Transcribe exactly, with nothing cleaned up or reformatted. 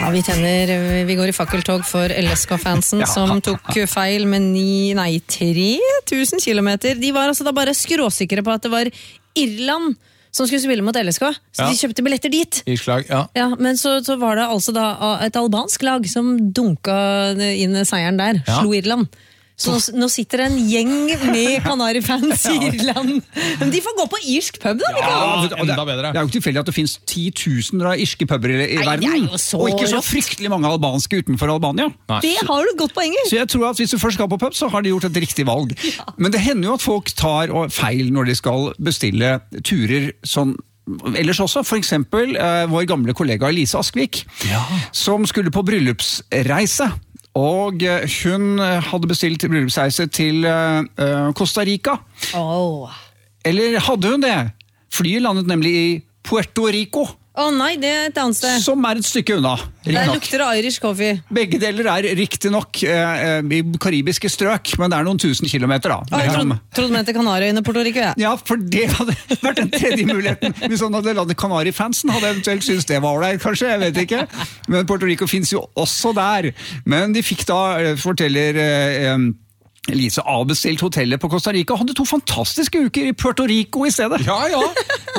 Ja, vi tenner, vi går i fakkeltog for L S K-fansen, ja. Som tok feil med ni, nei, tre tusen kilometer. De var altså da bare skråsikre på at det var Irland som skulle spille mot L S K, så ja. De kjøpte billetter dit. Irslag, ja. Ja, men så, så var det altså da et albansk lag som dunka inn seieren der, ja. Slo Irland. Så nå, nå sitter en gjeng med Kanari-fans i Irland. Men de får gå på irsk pub da, Mikael. Ja, enda bedre. Det er jo ikke tilfeldig at det finnes titusener av irske puber i, i Nei, verden. Og ikke så fryktelig mange albanske utenfor Albania. Nei. Det har du godt poenger. Så jeg tror at hvis du først skal på pub, så har de gjort et riktig valg. Ja. Men det hender jo at folk tar feil når de skal bestille turer sånn ellers også, for eksempel uh, vår gamle kollega Elise Askvik, ja. Som skulle på bryllupsreise. Og hun hadde bestilt bryllupsreise til uh, Costa Rica. Oh. Eller hadde hun det? Flyet landet nemlig i Puerto Rico. Å oh, nei, det er et annet sted. Som er et stykke unna. Der lukter det Irish coffee. Begge deler er riktig nok uh, i karibiske strøk, men det er noen tusen kilometer da. Oh, jeg trodde, trodde med til Kanariøyene Puerto Rico, ja. Ja, for det hadde vært den tredje muligheten. Hvis han hadde landet Kanari-fansen, hadde eventuelt syntes det var der, kanskje, jeg vet ikke. Men Puerto Rico finnes jo også der. Men de fikk da, forteller uh, Elise, avbestilt hotellet på Costa Rica, hadde to fantastiske uker i Puerto Rico i stedet. Ja, ja.